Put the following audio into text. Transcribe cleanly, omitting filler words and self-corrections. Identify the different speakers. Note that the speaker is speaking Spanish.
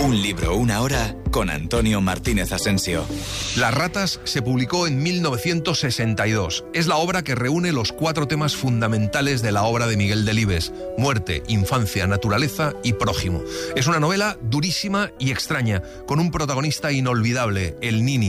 Speaker 1: Un libro, una hora, con Antonio Martínez Asensio.
Speaker 2: Las ratas se publicó en 1962. Es la obra que reúne los 4 temas fundamentales de la obra de Miguel Delibes: muerte, infancia, naturaleza y prójimo. Es una novela durísima y extraña, con un protagonista inolvidable, el Nini.